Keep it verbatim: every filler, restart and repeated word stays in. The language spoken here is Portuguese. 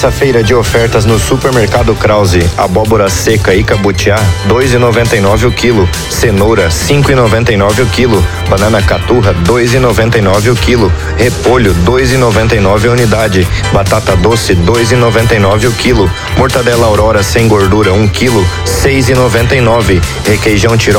Terça-feira de ofertas no Supermercado Krause. Abóbora seca e cabutiá, dois e noventa e nove o quilo. Cenoura, cinco e noventa e nove o quilo. Banana caturra, dois e noventa e nove o quilo. Repolho, dois e noventa e nove a unidade. Batata doce, dois e noventa e nove o quilo. Mortadela Aurora sem gordura, um quilo, seis e noventa e nove. Requeijão Tirol